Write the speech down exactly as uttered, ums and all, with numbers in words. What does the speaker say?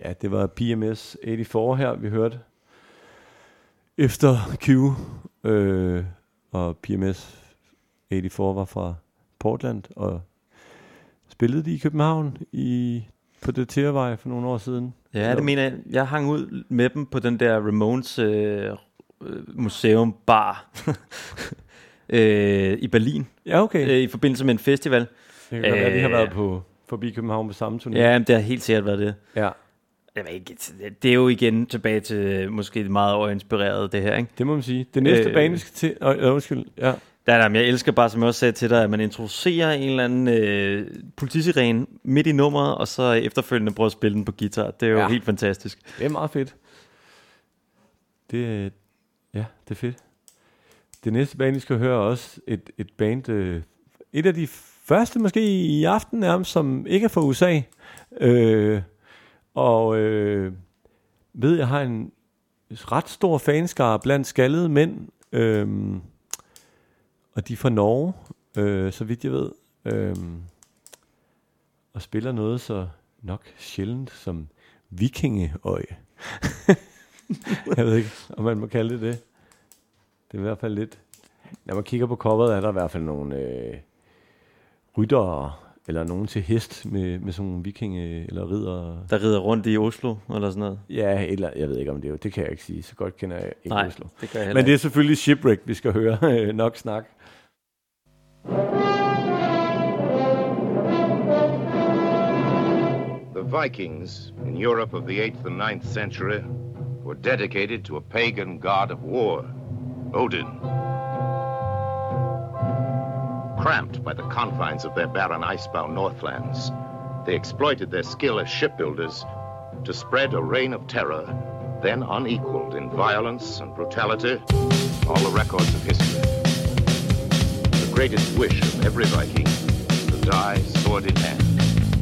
ja, det var P M S otteogfyrre her, vi hørte. Efter Q, øh, og P M S otteogfyrre var fra Portland, og spillede de i København i, på det Tiervej for nogle år siden. Ja, det mener jeg. Jeg hang ud med dem på den der Ramones øh, museum bar øh, i Berlin. Ja, okay. Øh, I forbindelse med en festival. Det kan godt være, de har været på, forbi København på samme turné. Ja, det har helt sikkert været det. Ja. Jeg ved ikke, det er jo igen tilbage til måske det meget overinspireret, det her, ikke? Det må man sige. Det næste Øh, bane, vi skal til... Øh, undskyld, ja. Der, der, men jeg elsker bare, som jeg også sagde til dig, at man introducerer en eller anden øh, politisirene midt i nummeret, og så efterfølgende prøver at spille den på guitar. Det er jo Ja. helt fantastisk. Det er meget fedt. Det, ja, det er fedt. Det næste band, vi skal høre, er også et, et band... Øh, et af de første, måske i aften nærmest, som ikke er fra U S A. Øh, og øh, ved, jeg har en ret stor fanskare blandt skaldede mænd. Øh, og de er fra Norge, øh, så vidt jeg ved. Øh, og spiller noget så nok sjældent som vikingeøje. Jeg ved ikke, om man må kalde det det. Det er i hvert fald lidt... Når man kigger på coveret, er der i hvert fald nogle øh, ryttere, eller nogen til hest med, med sådan nogle vikinge- eller ridder. Der rider rundt i Oslo, eller sådan noget. Ja, eller jeg ved ikke om det er. Det kan jeg ikke sige. Så godt kender jeg ikke Nej, Oslo. det kan jeg heller Men det er selvfølgelig Shipwreck, vi skal høre. Nok snak. The Vikings in Europe of the eighth and ninth century were dedicated to a pagan god of war, Odin. Cramped by the confines of their barren icebound northlands, they exploited their skill as shipbuilders to spread a reign of terror, then unequaled in violence and brutality, all the records of history. The greatest wish of every Viking, to die sword in hand.